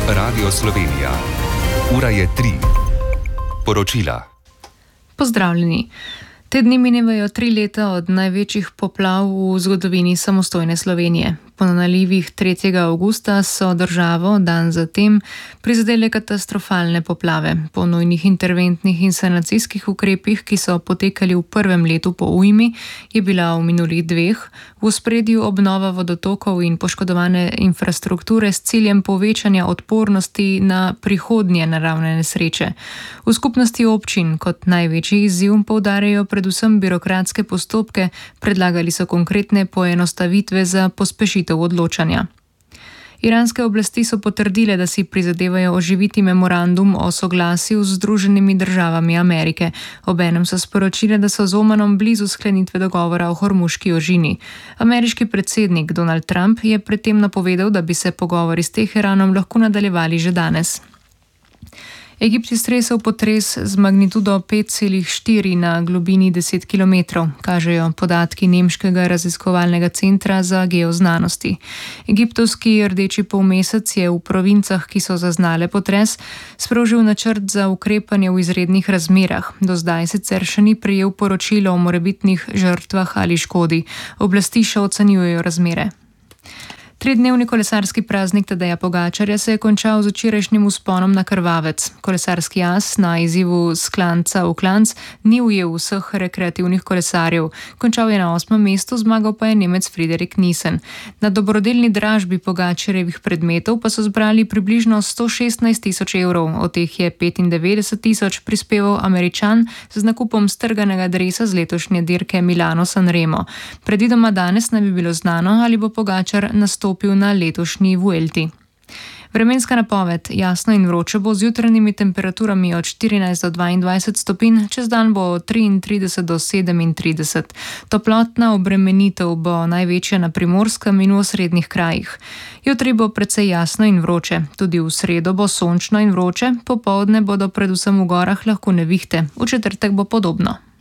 Radio Slovenija. Ura je 3. Poročila. Pozdravljeni. Te dni minevajo 3 leta od največjih poplav v zgodovini samostojne Slovenije. Po nalivih 3. avgusta so državo dan zatem prizadele katastrofalne poplave. Po nujnih interventnih in sanacijskih ukrepih, ki so potekali v prvem letu po ujmi, je bila v minulih 2 v ospredju obnova vodotokov in poškodovane infrastrukture s ciljem povečanja odpornosti na prihodnje naravne nesreče. V skupnosti občin kot največji izziv poudarjajo predvsem birokratske postopke, predlagali so konkretne poenostavitve za pospešitev odločanja. Iranske oblasti so potrdile, da si prizadevajo oživiti memorandum o soglasju z Združenimi državami Amerike. Obenem so sporočile, da so z Omanom blizu sklenitve dogovora o Hormuški ožini. Ameriški predsednik Donald Trump je predtem napovedal, da bi se pogovori s Teheranom lahko nadaljevali že danes. Egipt je stresel potres z magnitudo 5,4 na globini 10 km, kažejo podatki Nemškega raziskovalnega centra za geoznanosti. Egiptovski rdeči polmesec je v provincah, ki so zaznale potres, sprožil načrt za ukrepanje v izrednih razmerah. Do zdaj sicer še ni prejel poročilo o morebitnih žrtvah ali škodi. Oblasti še ocenjujejo razmere. 3-dnevni kolesarski praznik Tadeja Pogačarja se je končal z včerajšnjim vzponom na Krvavec. Kolesarski as na izzivu s klanca v klanc ni ujel vseh rekreativnih kolesarjev. Končal je na 8. mestu, zmagal pa je Nemec Friderik Nissen. Na dobrodelni dražbi Pogačarjevih predmetov pa so zbrali približno 116.000 evrov, od teh je 95.000 prispeval Američan z nakupom strganega dresa z letošnje dirke Milano-Sanremo. Predvidoma danes naj bi bilo znano, ali bo Pogačar nastopil na letošnji Vuelti. Vremenska napoved: jasno in vroče bo z jutranjimi temperaturami od 14 do 22 stopinj, čez dan bo od 33 do 37. Toplotna obremenitev bo največja na Primorskem in v osrednjih krajih. Jutri bo precej jasno in vroče. Tudi v sredo bo sončno in vroče, popoldne bodo predvsem v gorah lahko nevihte, v četrtek bo podobno.